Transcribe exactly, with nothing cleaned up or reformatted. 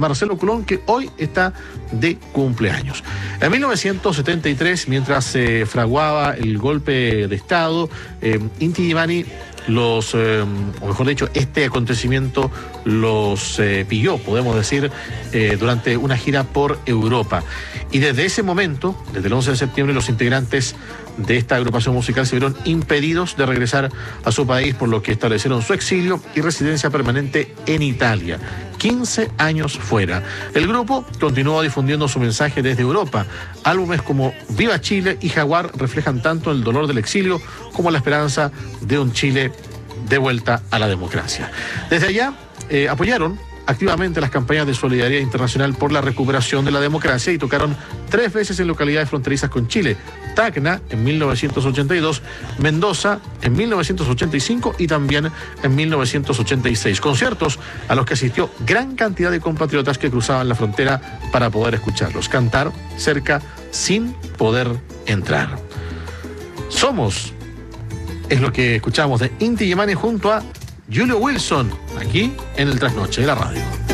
Marcelo Colón, que hoy está de cumpleaños. En mil novecientos setenta y tres, mientras se fraguaba el golpe de Estado, eh, Inti Illimani los, eh, o mejor dicho, este acontecimiento los eh, pilló, podemos decir, eh, durante una gira por Europa. Y desde ese momento, desde el once de septiembre, los integrantes de esta agrupación musical se vieron impedidos de regresar a su país, por lo que establecieron su exilio y residencia permanente en Italia. quince años fuera. El grupo continuó difundiendo su mensaje desde Europa. Álbumes como Viva Chile y Jaguar reflejan tanto el dolor del exilio como la esperanza de un Chile de vuelta a la democracia. Desde allá eh, apoyaron activamente las campañas de solidaridad internacional por la recuperación de la democracia y tocaron tres veces en localidades fronterizas con Chile: Tacna en mil novecientos ochenta y dos, Mendoza en mil novecientos ochenta y cinco y también en mil novecientos ochenta y seis. Conciertos a los que asistió gran cantidad de compatriotas que cruzaban la frontera para poder escucharlos cantar cerca sin poder entrar. Somos, es lo que escuchamos de Inti Illimani junto a Julio Wilson, aquí en el Trasnoche de la radio.